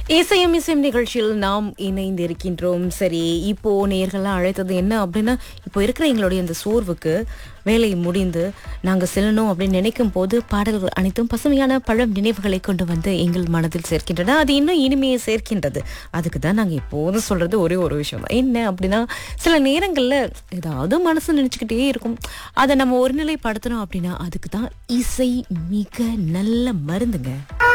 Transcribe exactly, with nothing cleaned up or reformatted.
இசையும் இசையும் நிகழ்ச்சியில் நாம் இணைந்திருக்கின்றோம். சரி, இப்போ நேயர்கள்லாம் அழைத்தது என்ன அப்படின்னா, இப்போ இருக்கிற எங்களுடைய இந்த சோர்வுக்கு வேலை முடிந்து நாங்க செல்லணும் அப்படின்னு நினைக்கும் போது பாடல்கள் அனைத்தும் பசுமையான பழம் நினைவுகளை கொண்டு வந்து எங்கள் மனதில் சேர்க்கின்றன. அது இன்னும் இனிமையை சேர்க்கின்றது. அதுக்கு தான் நாங்க எப்போதும் சொல்றது ஒரே ஒரு விஷயம் தான். என்ன அப்படின்னா, சில நேரங்கள்ல ஏதாவது மனசு நினைச்சுக்கிட்டே இருக்கும். அதை நம்ம ஒருநிலைப்படுத்தணும் அப்படின்னா அதுக்கு தான் இசை மிக நல்ல மருந்துங்க.